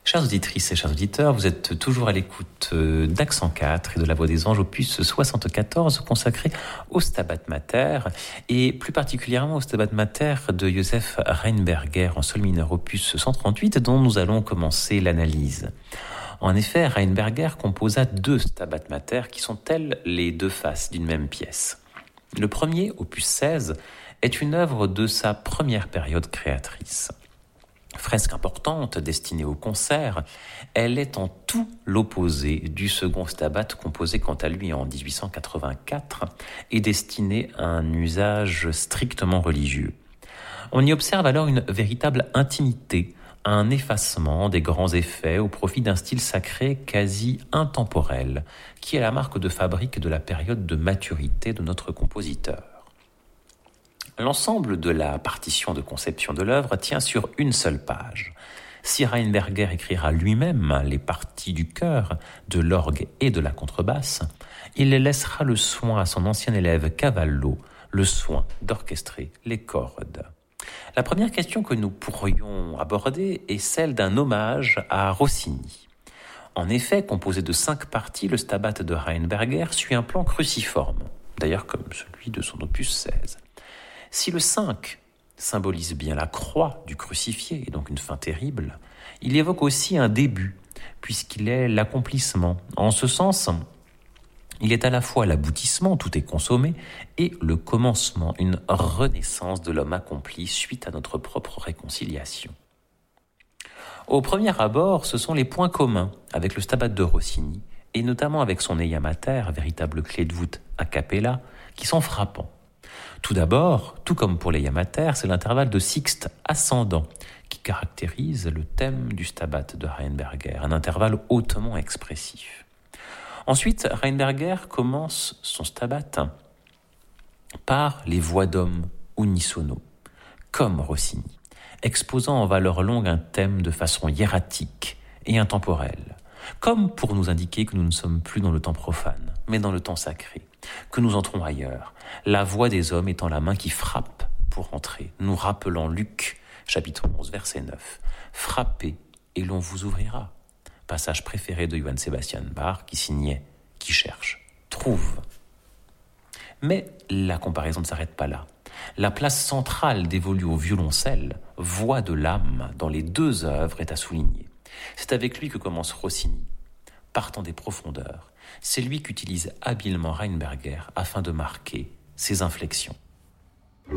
Chères auditrices et chers auditeurs, vous êtes toujours à l'écoute d'Accent 4 et de La Voix des Anges, opus 74, consacré au Stabat Mater, et plus particulièrement au Stabat Mater de Joseph Rheinberger en sol mineur, opus 138, dont nous allons commencer l'analyse. En effet, Rheinberger composa 2 Stabat Mater qui sont telles les 2 faces d'une même pièce. Le premier, opus 16, est une œuvre de sa première période créatrice. Fresque importante destinée au concert, elle est en tout l'opposé du second Stabat composé quant à lui en 1884 et destiné à un usage strictement religieux. On y observe alors une véritable intimité, un effacement des grands effets au profit d'un style sacré quasi intemporel, qui est la marque de fabrique de la période de maturité de notre compositeur. L'ensemble de la partition de conception de l'œuvre tient sur une seule page. Si Rheinberger écrira lui-même les parties du chœur, de l'orgue et de la contrebasse, il laissera le soin à son ancien élève Cavallo, le soin d'orchestrer les cordes. La première question que nous pourrions aborder est celle d'un hommage à Rossini. En effet, composé de 5 parties, le Stabat de Rheinberger suit un plan cruciforme, d'ailleurs comme celui de son opus 16. Si le 5 symbolise bien la croix du crucifié, et donc une fin terrible, il évoque aussi un début, puisqu'il est l'accomplissement. En ce sens, il est à la fois l'aboutissement, tout est consommé, et le commencement, une renaissance de l'homme accompli suite à notre propre réconciliation. Au premier abord, ce sont les points communs avec le Stabat de Rossini, et notamment avec son Eia Mater, véritable clé de voûte a cappella, qui sont frappants. Tout d'abord, tout comme pour les Mater, c'est l'intervalle de sixte ascendant qui caractérise le thème du Stabat de Rheinberger, un intervalle hautement expressif. Ensuite, Rheinberger commence son Stabat par les voix d'homme unisono, comme Rossini, exposant en valeur longue un thème de façon hiératique et intemporelle, comme pour nous indiquer que nous ne sommes plus dans le temps profane, mais dans le temps sacré, que nous entrons ailleurs, la voix des hommes étant la main qui frappe pour entrer, nous rappelant Luc, chapitre 11, verset 9. « Frappez et l'on vous ouvrira ». Passage préféré de Johann Sebastian Bach qui signait « Qui cherche, trouve ». Mais la comparaison ne s'arrête pas là. La place centrale dévolue au violoncelle, voix de l'âme, dans les 2 œuvres est à souligner. C'est avec lui que commence Rossini. Partant des profondeurs, c'est lui qu'utilise habilement Rheinberger afin de marquer ses inflexions.